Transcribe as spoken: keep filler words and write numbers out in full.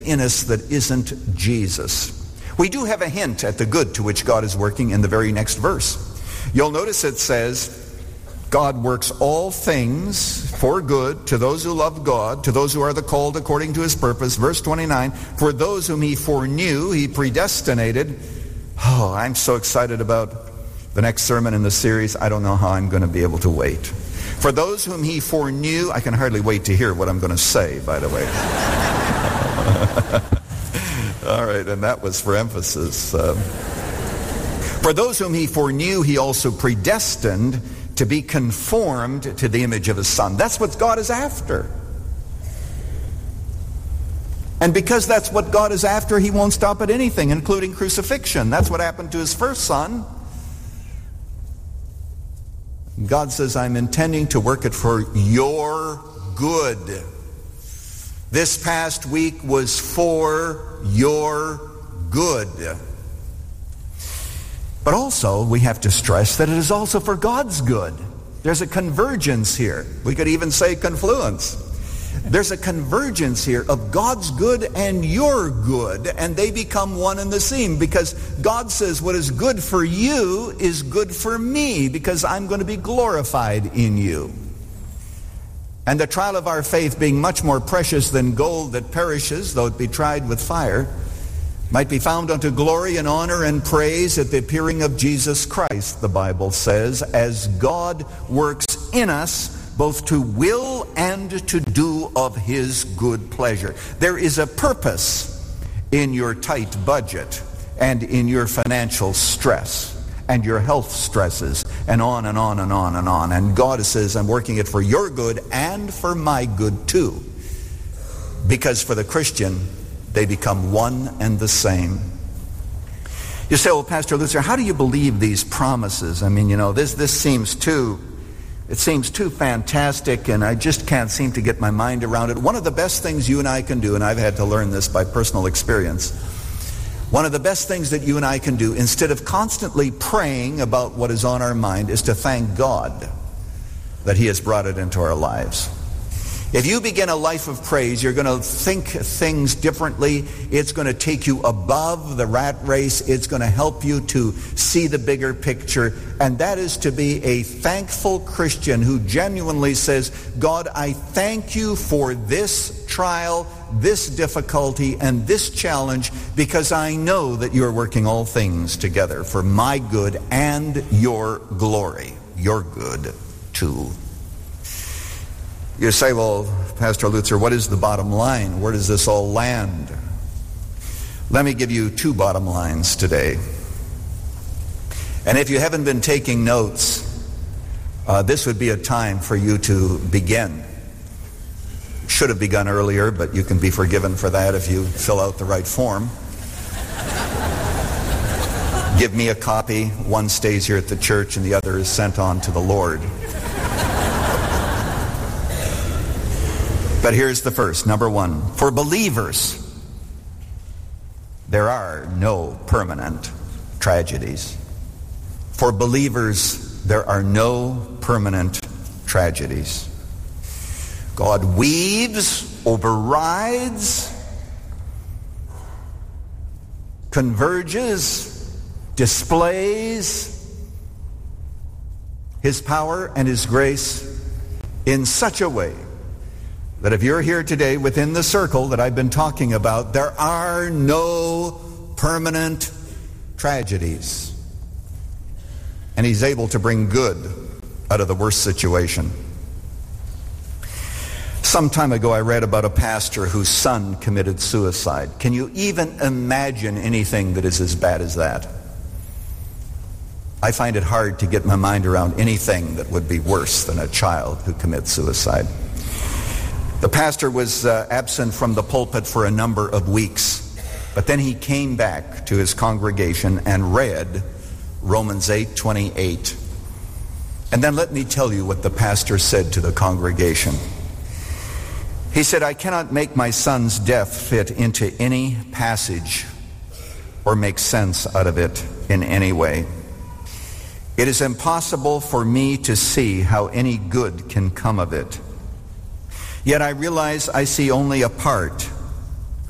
in us that isn't Jesus. We do have a hint at the good to which God is working in the very next verse. You'll notice it says, God works all things for good to those who love God, to those who are the called according to his purpose. Verse twenty-nine, for those whom he foreknew, he predestinated. Oh, I'm so excited about the next sermon in the series. I don't know how I'm going to be able to wait. For those whom he foreknew, I can hardly wait to hear what I'm going to say, by the way. All right, and that was for emphasis. Um, for those whom he foreknew, he also predestined to be conformed to the image of his Son. That's what God is after. And because that's what God is after, he won't stop at anything, including crucifixion. That's what happened to his first son. God says, I'm intending to work it for your good. This past week was for your good. But also, we have to stress that it is also for God's good. There's a convergence here. We could even say confluence. There's a convergence here of God's good and your good, and they become one and the same, because God says what is good for you is good for me, because I'm going to be glorified in you. And the trial of our faith, being much more precious than gold that perishes, though it be tried with fire, might be found unto glory and honor and praise at the appearing of Jesus Christ, the Bible says, as God works in us both to will and to do of his good pleasure. There is a purpose in your tight budget and in your financial stress and your health stresses and on and on and on and on. And God says, I'm working it for your good and for my good too. Because for the Christian, they become one and the same. You say, well, Pastor Lutzer, how do you believe these promises? I mean, you know, this this seems too, it seems too fantastic, and I just can't seem to get my mind around it. One of the best things you and I can do, and I've had to learn this by personal experience, one of the best things that you and I can do, instead of constantly praying about what is on our mind, is to thank God that he has brought it into our lives. If you begin a life of praise, you're going to think things differently. It's going to take you above the rat race. It's going to help you to see the bigger picture. And that is to be a thankful Christian who genuinely says, God, I thank you for this trial, this difficulty, and this challenge, because I know that you're working all things together for my good and your glory. Your good, too. You say, well, Pastor Lutzer, what is the bottom line? Where does this all land? Let me give you two bottom lines today. And if you haven't been taking notes, uh, this would be a time for you to begin. Should have begun earlier, but you can be forgiven for that if you fill out the right form. Give me a copy. One stays here at the church and the other is sent on to the Lord. But here's the first, number one. For believers, there are no permanent tragedies. For believers, there are no permanent tragedies. God weaves, overrides, converges, displays his power and his grace in such a way that if you're here today within the circle that I've been talking about, there are no permanent tragedies. And he's able to bring good out of the worst situation. Some time ago I read about a pastor whose son committed suicide. Can you even imagine anything that is as bad as that? I find it hard to get my mind around anything that would be worse than a child who commits suicide. The pastor was uh, absent from the pulpit for a number of weeks, but then he came back to his congregation and read Romans eight twenty-eight. And then let me tell you what the pastor said to the congregation. He said, I cannot make my son's death fit into any passage or make sense out of it in any way. It is impossible for me to see how any good can come of it. Yet I realize I see only a part